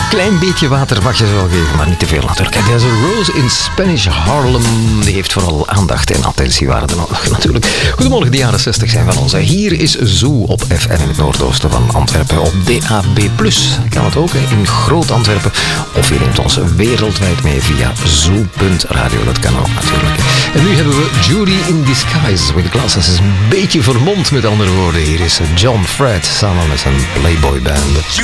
klein beetje water mag je ze wel geven, maar niet te veel natuurlijk. There's a Rose in Spanish Harlem. Die heeft vooral aandacht en attentiewaarde nodig natuurlijk. Goedemorgen, de jaren 60 zijn van ons. Hier is Zoo op FM in het noordoosten van Antwerpen. Op DAB+. Kan het ook in Groot Antwerpen. Of je neemt ons wereldwijd mee via zoo.radio. Dat kan ook natuurlijk. En nu hebben we Judy in Disguise with Glasses. Is een beetje vermomd met andere woorden. Hier is John Fred samen met zijn Playboy Band.